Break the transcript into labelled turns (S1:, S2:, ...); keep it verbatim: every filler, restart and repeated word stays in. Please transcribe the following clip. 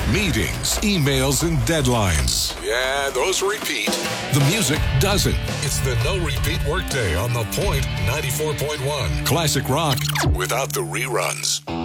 S1: Meetings, emails, and deadlines. Yeah, those repeat. The music doesn't. It's the no repeat workday on The Point ninety-four point one. Classic rock without the reruns.